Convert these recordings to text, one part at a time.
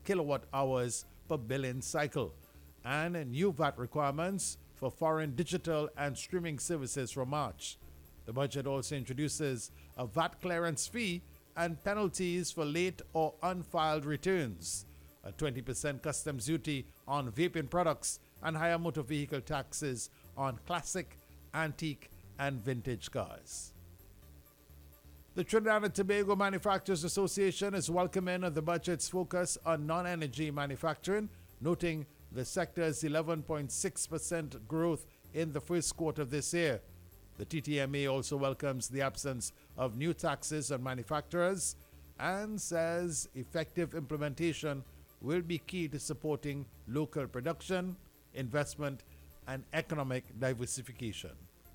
kilowatt hours per billing cycle, and new VAT requirements for foreign digital and streaming services from March. The budget also introduces a VAT clearance fee and penalties for late or unfiled returns, a 20% customs duty on vaping products, and higher motor vehicle taxes on classic, antique, and vintage cars. The Trinidad and Tobago Manufacturers Association is welcoming the budget's focus on non-energy manufacturing, noting the sector's 11.6% growth in the first quarter of this year. The TTMA also welcomes the absence of new taxes on manufacturers and says effective implementation will be key to supporting local production, investment, and economic diversification.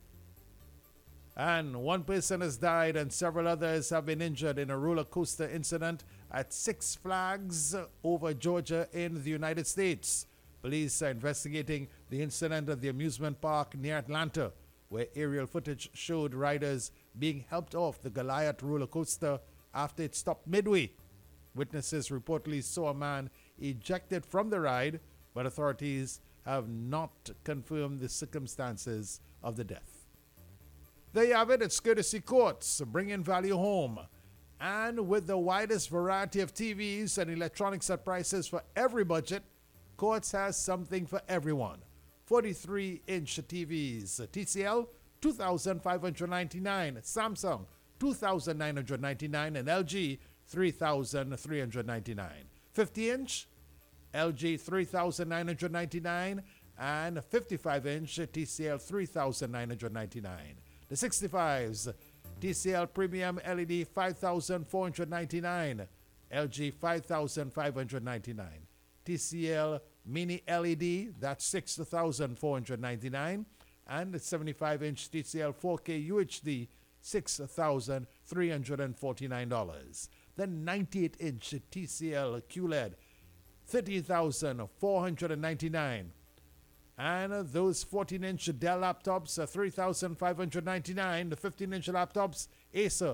And one person has died and several others have been injured in a roller coaster incident at Six Flags over Georgia in the United States. Police are investigating the incident at the amusement park near Atlanta, where aerial footage showed riders being helped off the Goliath roller coaster after it stopped midway. Witnesses reportedly saw a man ejected from the ride, but authorities have not confirmed the circumstances of the death. There you have it. It's courtesy Courts, bringing value home. And with the widest variety of TVs and electronics at prices for every budget, Courts has something for everyone. 43-inch TVs, TCL $2,599, Samsung $2,999, and LG $3,399. 50-inch LG $3,999 and 55-inch TCL $3,999. The 65s, TCL Premium LED $5,499, LG $5,599. TCL Mini LED, that's $6,499, and the 75-inch TCL 4K UHD, $6,349. Then 98-inch TCL QLED, $13,499. And those 14-inch Dell laptops are $3,599. The 15-inch laptops, Acer,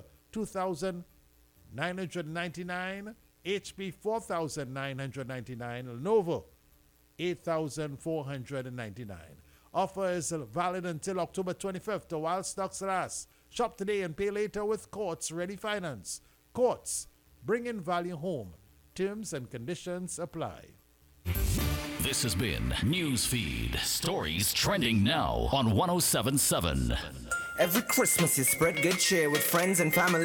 $2,999. HP, $4,999. Lenovo, $8,499. Offers valid until October 25th while stocks last. Shop today and pay later with Courts Ready Finance. Courts, bringing value home. Terms and conditions apply. This has been Newsfeed. Stories trending now on 107.7. Every Christmas you spread good cheer with friends and family.